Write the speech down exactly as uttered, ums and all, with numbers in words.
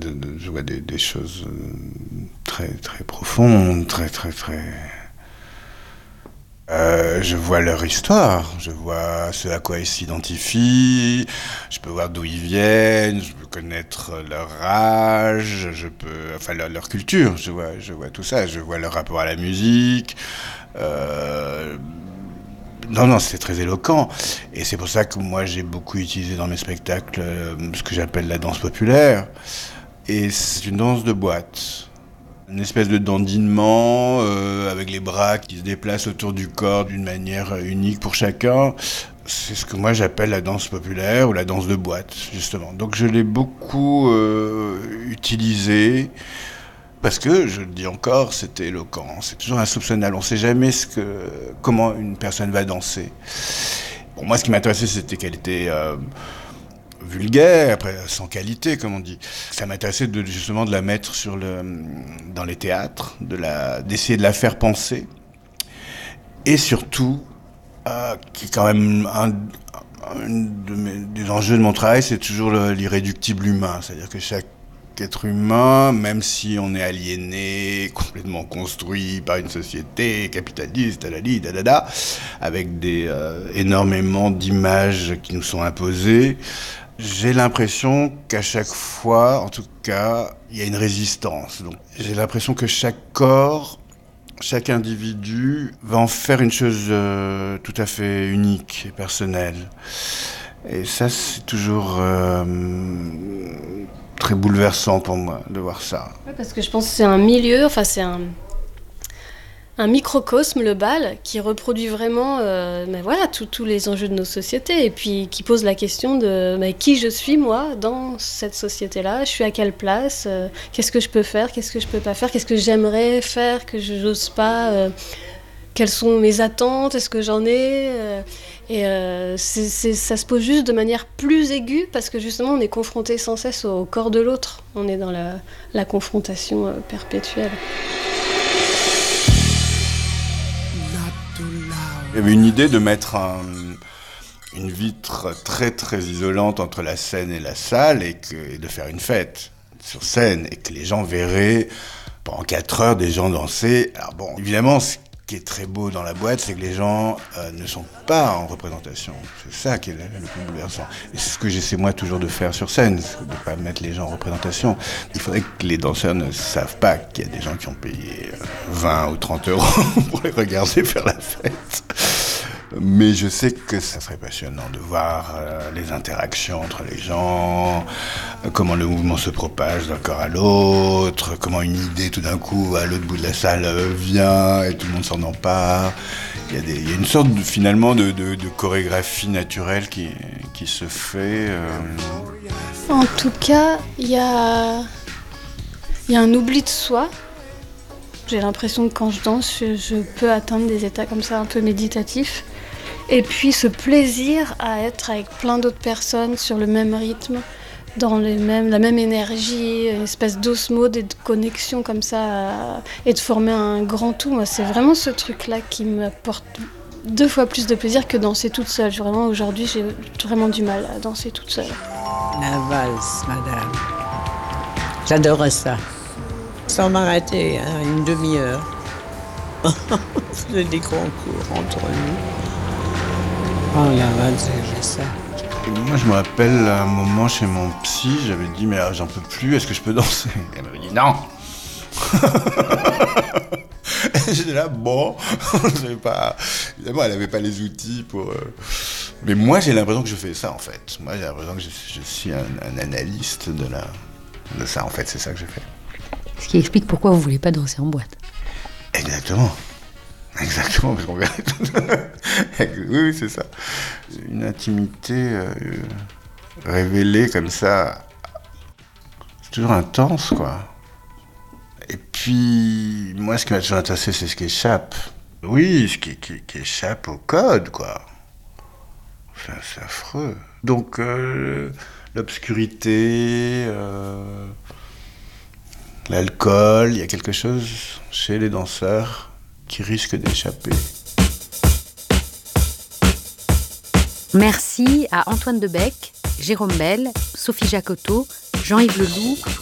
de, de, je vois des, des choses très, très profondes, très, très, très... Euh, je vois leur histoire, je vois ce à quoi ils s'identifient, je peux voir d'où ils viennent, je peux connaître leur âge, je peux, enfin leur, leur culture, je vois, je vois tout ça, je vois leur rapport à la musique. Euh, non, non, c'est très éloquent, et c'est pour ça que moi j'ai beaucoup utilisé dans mes spectacles euh, ce que j'appelle la danse populaire, et c'est une danse de boîte. Une espèce de dandinement euh, avec les bras qui se déplacent autour du corps d'une manière unique pour chacun. C'est ce que moi j'appelle la danse populaire ou la danse de boîte, justement. Donc je l'ai beaucoup euh, utilisé parce que, je le dis encore, c'était éloquent. C'est toujours insoupçonnable. On ne sait jamais ce que, comment une personne va danser. Pour moi, ce qui m'intéressait, c'était qu'elle était... Euh, vulgaire, après sans qualité comme on dit. Ça m'intéressait de, justement de la mettre sur le, dans les théâtres, de la, d'essayer de la faire penser. Et surtout, euh, qui est quand même un, un de mes, des enjeux de mon travail, c'est toujours le, l'irréductible humain. C'est-à-dire que chaque être humain, même si on est aliéné, complètement construit par une société capitaliste, dadadi, dadada, avec des, euh, énormément d'images qui nous sont imposées, j'ai l'impression qu'à chaque fois, en tout cas, il y a une résistance. Donc, j'ai l'impression que chaque corps, chaque individu va en faire une chose euh, tout à fait unique et personnelle. Et ça, c'est toujours euh, très bouleversant pour moi de voir ça. Ouais, parce que je pense que c'est un milieu, enfin c'est un... un microcosme, le bal, qui reproduit vraiment euh, mais voilà, tous les enjeux de nos sociétés et puis qui pose la question de mais qui je suis moi dans cette société-là, je suis à quelle place, euh, qu'est-ce que je peux faire, qu'est-ce que je peux pas faire, qu'est-ce que j'aimerais faire, que je n'ose pas, euh, quelles sont mes attentes, est-ce que j'en ai euh, et euh, c'est, c'est, ça se pose juste de manière plus aiguë parce que justement on est confronté sans cesse au corps de l'autre, on est dans la, la confrontation euh, perpétuelle. Il y avait une idée de mettre un, une vitre très très isolante entre la scène et la salle et, que, et de faire une fête sur scène et que les gens verraient pendant quatre heures des gens danser. Alors bon, évidemment, ce qui est très beau dans la boîte, c'est que les gens euh, ne sont pas en représentation. C'est ça qui est le, le plus bouleversant. Et c'est ce que j'essaie moi toujours de faire sur scène, de ne pas mettre les gens en représentation. Il faudrait que les danseurs ne savent pas qu'il y a des gens qui ont payé vingt ou trente euros pour les regarder faire la fête. Mais je sais que ça serait passionnant de voir euh, les interactions entre les gens, euh, comment le mouvement se propage d'un corps à l'autre, comment une idée tout d'un coup à l'autre bout de la salle euh, vient et tout le monde s'en empare. Il y a, des, il y a une sorte de, finalement de, de, de chorégraphie naturelle qui, qui se fait. Euh... En tout cas, il y a, il y a un oubli de soi. J'ai l'impression que quand je danse, je, je peux atteindre des états comme ça un peu méditatifs. Et puis ce plaisir à être avec plein d'autres personnes sur le même rythme, dans les mêmes, la même énergie, une espèce d'osmose et de connexion comme ça, à, et de former un grand tout. Moi, c'est vraiment ce truc-là qui m'apporte deux fois plus de plaisir que danser toute seule. Vraiment, aujourd'hui, j'ai vraiment du mal à danser toute seule. La valse, madame. J'adorais ça. Sans m'arrêter, hein, une demi-heure. On faisait des concours entre nous. Oh la valse, j'ai ça. Et moi, je me rappelle à un moment chez mon psy, j'avais dit, mais là, j'en peux plus, est-ce que je peux danser ? Et elle m'avait dit, non. Et j'étais là, bon, je pas... Évidemment, elle n'avait pas les outils pour... Euh... Mais moi, j'ai l'impression que je fais ça, en fait. Moi, j'ai l'impression que je, je suis un, un analyste de, la... de ça, en fait, c'est ça que je fais. Ce qui explique pourquoi vous ne voulez pas danser en boîte. Exactement. Exactement, parce qu'on verrait tout ça. Oui, oui, c'est ça. Une intimité euh, révélée comme ça, c'est toujours intense, quoi. Et puis, moi, ce qui m'a toujours intéressé, c'est ce qui échappe. Oui, ce qui, qui, qui échappe au code, quoi. C'est, c'est affreux. Donc, euh, l'obscurité, euh, l'alcool, il y a quelque chose chez les danseurs qui risque d'échapper. Merci à Antoine Debec, Jérôme Bel, Sophie Jacotot, Jean-Yves Leloup,